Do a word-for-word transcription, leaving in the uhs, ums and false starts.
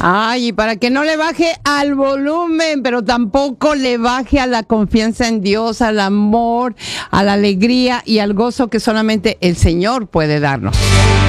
Ay, y para que no le baje al volumen, pero tampoco le baje a la confianza en Dios, al amor, a la alegría y al gozo que solamente el Señor puede darnos.